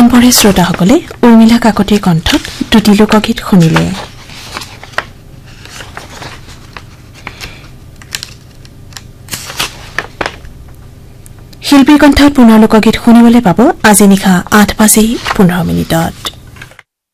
প্ৰাণভৰে শ্ৰোতাসকলে উৰ্মিলা কাকতিৰ কণ্ঠত দুটি লোকগীত শুনিলে। শিল্পীৰ কণ্ঠত পুনৰ লোকগীত শুনিবলৈ পাব আজি নিশা 8:15